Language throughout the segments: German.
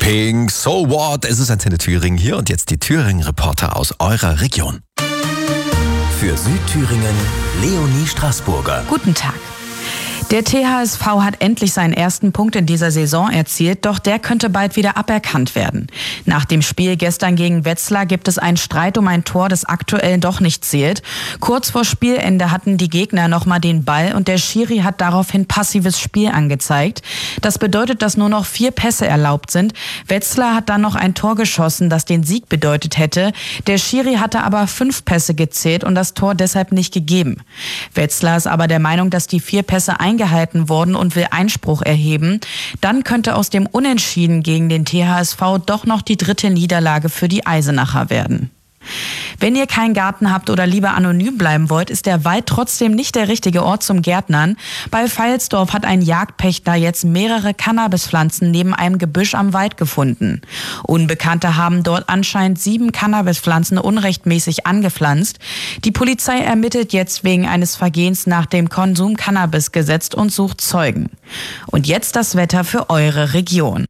Pink, so what? Es ist Antenne Thüringen hier und jetzt die Thüringen-Reporter aus eurer Region. Für Südthüringen Leonie Straßburger. Guten Tag. Der THSV hat endlich seinen ersten Punkt in dieser Saison erzielt, doch der könnte bald wieder aberkannt werden. Nach dem Spiel gestern gegen Wetzlar gibt es einen Streit um ein Tor, das aktuell doch nicht zählt. Kurz vor Spielende hatten die Gegner nochmal den Ball und der Schiri hat daraufhin passives Spiel angezeigt. Das bedeutet, dass nur noch 4 Pässe erlaubt sind. Wetzlar hat dann noch ein Tor geschossen, das den Sieg bedeutet hätte. Der Schiri hatte aber 5 Pässe gezählt und das Tor deshalb nicht gegeben. Wetzlar ist aber der Meinung, dass die 4 Pässe eingehalten wurden und will Einspruch erheben. Dann könnte aus dem Unentschieden gegen den THSV doch noch die 3. Niederlage für die Eisenacher werden. Wenn ihr keinen Garten habt oder lieber anonym bleiben wollt, ist der Wald trotzdem nicht der richtige Ort zum Gärtnern. Bei Veilsdorf hat ein Jagdpächter jetzt mehrere Cannabispflanzen neben einem Gebüsch am Wald gefunden. Unbekannte haben dort anscheinend 7 Cannabispflanzen unrechtmäßig angepflanzt. Die Polizei ermittelt jetzt wegen eines Vergehens nach dem Konsum-Cannabis-Gesetz und sucht Zeugen. Und jetzt das Wetter für eure Region.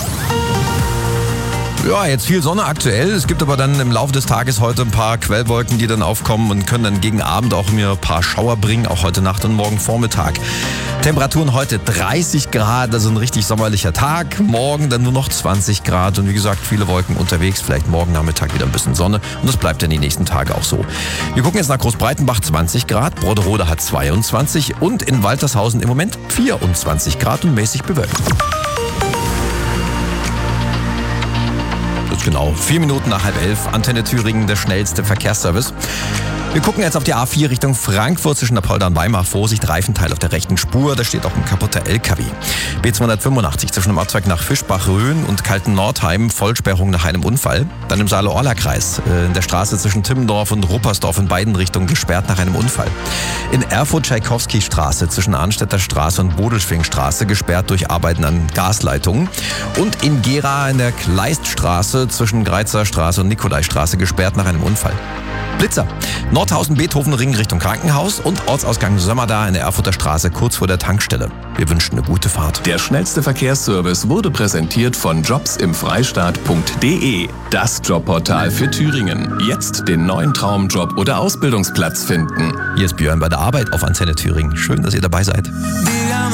Ja, jetzt viel Sonne aktuell. Es gibt aber dann im Laufe des Tages heute ein paar Quellwolken, die dann aufkommen und können dann gegen Abend auch mir ein paar Schauer bringen, auch heute Nacht und morgen Vormittag. Temperaturen heute 30 Grad, also ein richtig sommerlicher Tag. Morgen dann nur noch 20 Grad und wie gesagt, viele Wolken unterwegs. Vielleicht morgen Nachmittag wieder ein bisschen Sonne und das bleibt dann die nächsten Tage auch so. Wir gucken jetzt nach Großbreitenbach 20 Grad, Broderode hat 22 und in Waltershausen im Moment 24 Grad und mäßig bewölkt. Genau, 4 Minuten nach 10:30, Antenne Thüringen, der schnellste Verkehrsservice. Wir gucken jetzt auf die A4 Richtung Frankfurt zwischen Apolda und Weimar. Vorsicht, Reifenteil auf der rechten Spur, da steht auch ein kaputter LKW. B285 zwischen dem Ortsweg nach Fischbach-Rhön und Kalten-Nordheim, Vollsperrung nach einem Unfall. Dann im Saale-Orla-Kreis, in der Straße zwischen Timmendorf und Ruppersdorf in beiden Richtungen gesperrt nach einem Unfall. In Erfurt-Tschaikowski-Straße zwischen Arnstädter Straße und Bodelschwingstraße gesperrt durch Arbeiten an Gasleitungen. Und in Gera in der Kleiststraße zwischen Greizer Straße und Nikolaistraße gesperrt nach einem Unfall. Blitzer. Nordhausen-Beethoven-Ring Richtung Krankenhaus und Ortsausgang Sömmerda in der Erfurter Straße kurz vor der Tankstelle. Wir wünschen eine gute Fahrt. Der schnellste Verkehrsservice wurde präsentiert von jobsimfreistaat.de. Das Jobportal für Thüringen. Jetzt den neuen Traumjob oder Ausbildungsplatz finden. Hier ist Björn bei der Arbeit auf Antenne Thüringen. Schön, dass ihr dabei seid.